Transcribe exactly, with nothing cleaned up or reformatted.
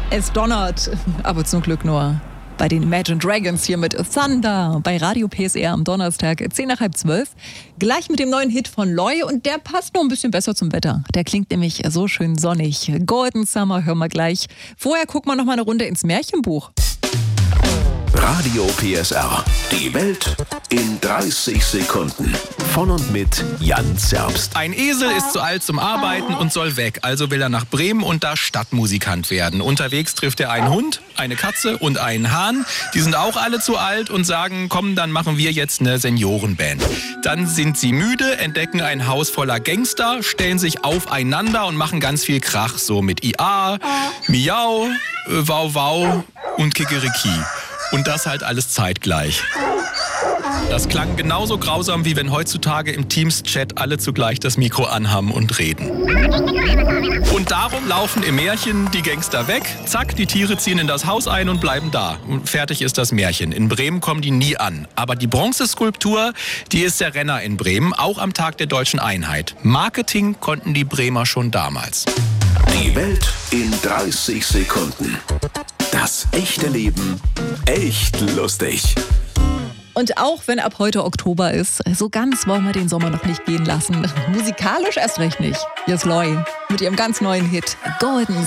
Es donnert, aber zum Glück nur bei den Imagine Dragons hier mit Thunder bei Radio P S R am Donnerstag, zehn nach halb zwölf. Gleich mit dem neuen Hit von Loy und der passt noch ein bisschen besser zum Wetter. Der klingt nämlich so schön sonnig. Golden Summer hören wir gleich. Vorher gucken wir noch mal eine Runde ins Märchenbuch. Radio P S R. Die Welt in dreißig Sekunden. Von und mit Jan Zerbst. Ein Esel ist zu alt zum Arbeiten und soll weg. Also will er nach Bremen und da Stadtmusikant werden. Unterwegs trifft er einen Hund, eine Katze und einen Hahn. Die sind auch alle zu alt und sagen, komm, dann machen wir jetzt eine Seniorenband. Dann sind sie müde, entdecken ein Haus voller Gangster, stellen sich aufeinander und machen ganz viel Krach. So mit I A, Miau, Wow Wow und Kikeriki. Und das halt alles zeitgleich. Das klang genauso grausam, wie wenn heutzutage im Teams-Chat alle zugleich das Mikro anhaben und reden. Und darum laufen im Märchen die Gangster weg. Zack, die Tiere ziehen in das Haus ein und bleiben da. Und fertig ist das Märchen. In Bremen kommen die nie an. Aber die Bronzeskulptur, die ist der Renner in Bremen, auch am Tag der Deutschen Einheit. Marketing konnten die Bremer schon damals. Die Welt in dreißig Sekunden. Das echte Leben echt lustig. Und auch wenn ab heute Oktober ist, so ganz wollen wir den Sommer noch nicht gehen lassen. Musikalisch erst recht nicht. Hier ist Loy mit ihrem ganz neuen Hit Golden